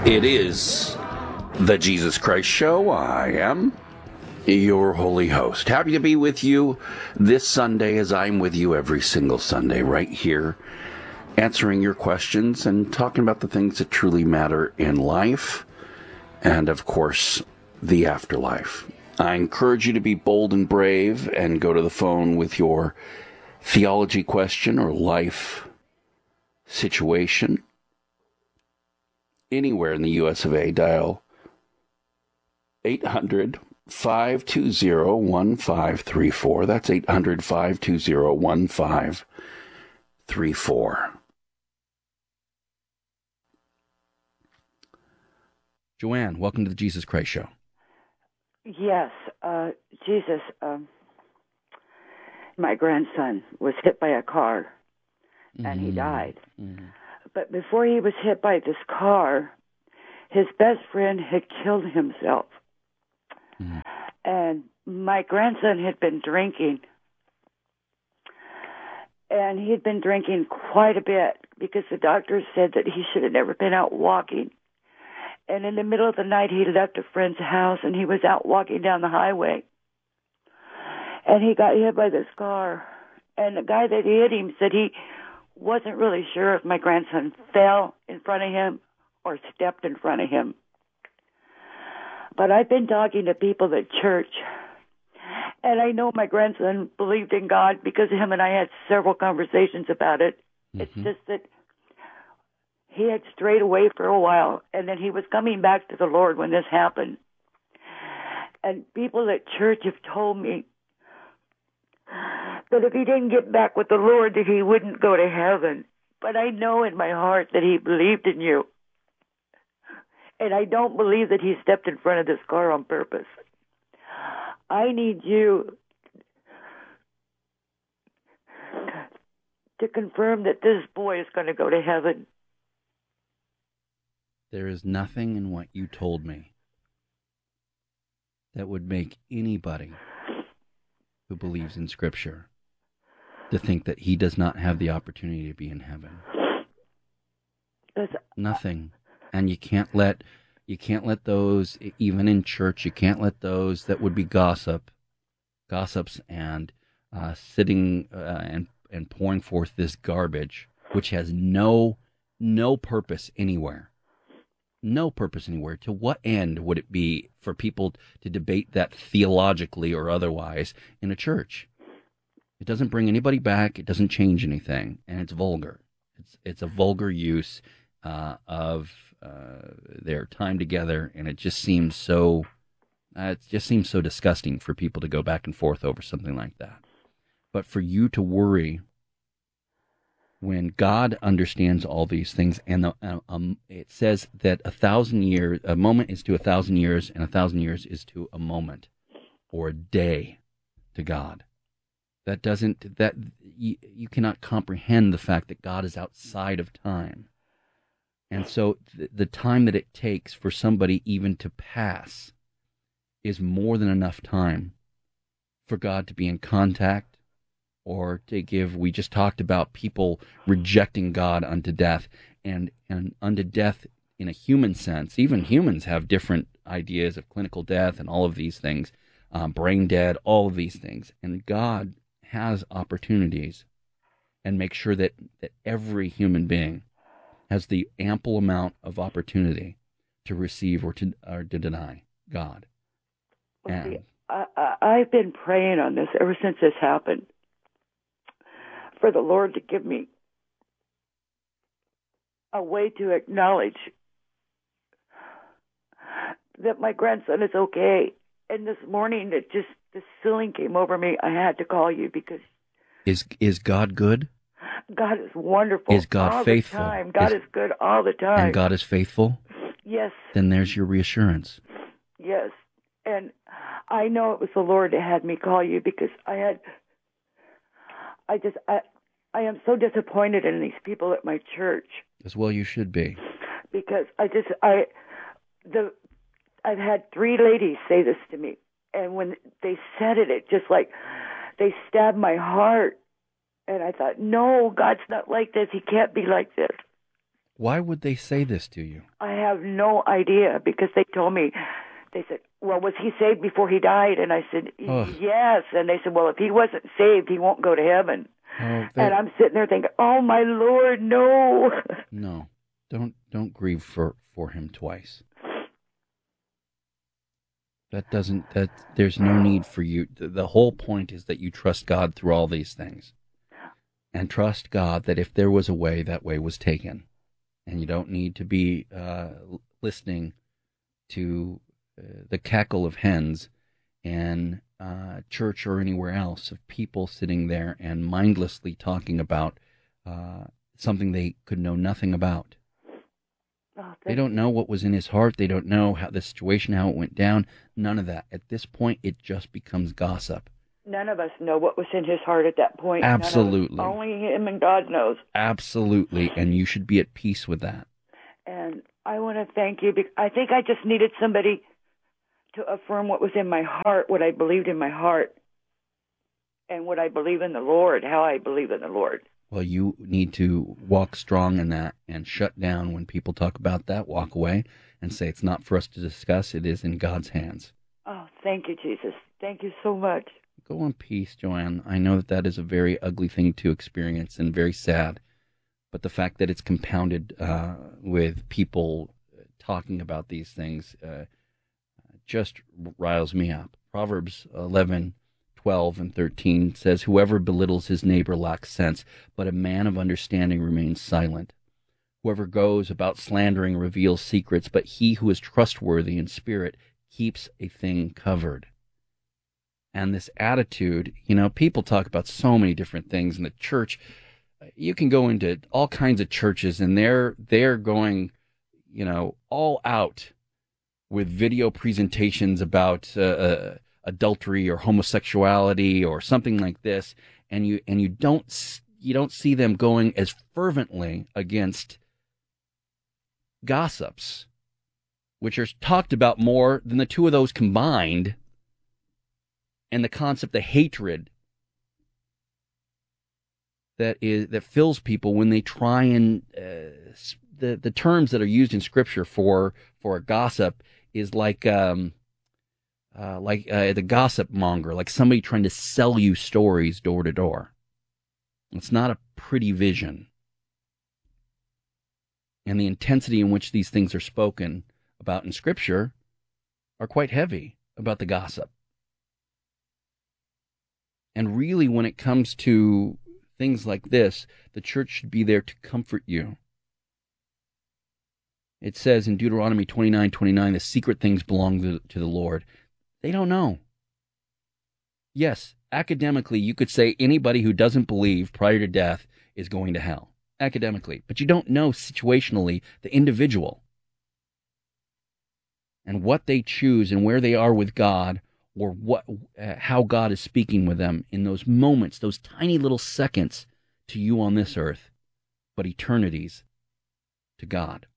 It is the Jesus Christ Show. I am your holy host. Happy to be with you this Sunday, as I'm with you every single Sunday, right here, answering your questions and talking about the things that truly matter in life and, of course, the afterlife. I encourage you to be bold and brave and go to the phone with your theology question or life situation. Anywhere in the US of A, dial 800-520-1534. That's 800-520-1534. Joanne, welcome to the Jesus Christ Show. Yes, Jesus, my grandson was hit by a car, and he died. Mm-hmm. But before he was hit by this car, his best friend had killed himself. Mm-hmm. And my grandson had been drinking. And he had been drinking quite a bit because the doctor said that he should have never been out walking. And in the middle of the night, he left a friend's house, and he was out walking down the highway. And he got hit by this car. And the guy that hit him said he wasn't really sure if my grandson fell in front of him or stepped in front of him. But I've been talking to people at church, and I know my grandson believed in God because him and I had several conversations about it. Mm-hmm. It's just that he had strayed away for a while, and then he was coming back to the Lord when this happened. And people at church have told me that if he didn't get back with the Lord, that he wouldn't go to heaven. But I know in my heart that he believed in you. And I don't believe that he stepped in front of this car on purpose. I need you to confirm that this boy is going to go to heaven. There is nothing in what you told me that would make anybody who believes in Scripture to think that he does not have the opportunity to be in heaven. Nothing. And you can't let those, even in church, you can't let those that would be gossips and sitting and pouring forth this garbage, which has no purpose anywhere. No purpose anywhere. To what end would it be for people to debate that theologically or otherwise in a church? It doesn't bring anybody back. It doesn't change anything, and it's vulgar. It's a vulgar use of their time together, and it just seems so disgusting for people to go back and forth over something like that. But for you to worry when God understands all these things, and it says that a moment is to 1,000 years, and 1,000 years is to a moment or a day to God. You cannot comprehend the fact that God is outside of time. And so the time that it takes for somebody even to pass is more than enough time for God to be in contact or to give. We just talked about people rejecting God unto death, and unto death in a human sense. Even humans have different ideas of clinical death and all of these things, brain dead, all of these things. And God has opportunities and makes sure that every human being has the ample amount of opportunity to receive or to deny God. See, I've been praying on this ever since this happened, for the Lord to give me a way to acknowledge that my grandson is okay. And this morning, this feeling came over me. I had to call you because is God good? God is wonderful. Is God all faithful? The time. God is good all the time. And God is faithful? Yes. Then there's your reassurance. Yes. And I know it was the Lord that had me call you because I am so disappointed in these people at my church. As well you should be. Because I've had 3 ladies say this to me, and when they said it just like they stabbed my heart. And I thought, no, God's not like this. He can't be like this. Why would they say this to you? I have have no idea because they told me, they said, well, was he saved before he died? And I said, yes. And they said, well, if he wasn't saved, he won't go to heaven. And I'm sitting there thinking, oh, my Lord, no. No, don't grieve for him twice. There's no need for you. The whole point is that you trust God through all these things. And trust God that if there was a way, that way was taken. And you don't need to be listening to the cackle of hens in church or anywhere else of people sitting there and mindlessly talking about something they could know nothing about. They don't know what was in his heart. They don't know how the situation, how it went down. None of that. At this point, it just becomes gossip. None of us know what was in his heart at that point. Absolutely. Only him and God knows. Absolutely. And you should be at peace with that. And I want to thank you. I think I just needed somebody to affirm what was in my heart, what I believed in my heart, and what I believe in the Lord, how I believe in the Lord. Well, you need to walk strong in that and shut down when people talk about that. Walk away and say it's not for us to discuss. It is in God's hands. Oh, thank you, Jesus. Thank you so much. Go in peace, Joanne. I know that is a very ugly thing to experience and very sad. But the fact that it's compounded with people talking about these things just riles me up. Proverbs 11:12 and 13 says, whoever belittles his neighbor lacks sense, but a man of understanding remains silent. Whoever goes about slandering reveals secrets, but he who is trustworthy in spirit keeps a thing covered. And this attitude, people talk about so many different things in the church. You can go into all kinds of churches and they're going, all out with video presentations about adultery or homosexuality or something like this, and you don't see them going as fervently against gossips, which are talked about more than the two of those combined, and the concept of hatred that fills people when they try and the terms that are used in Scripture for a gossip is like the gossip monger, like somebody trying to sell you stories door to door. It's not a pretty vision. And the intensity in which these things are spoken about in Scripture are quite heavy about the gossip. And really, when it comes to things like this, the church should be there to comfort you. It says in Deuteronomy 29:29, the secret things belong to the Lord. They don't know. Yes, academically, you could say anybody who doesn't believe prior to death is going to hell. Academically. But you don't know situationally the individual and what they choose and where they are with God, or how God is speaking with them in those moments, those tiny little seconds to you on this earth, but eternities to God.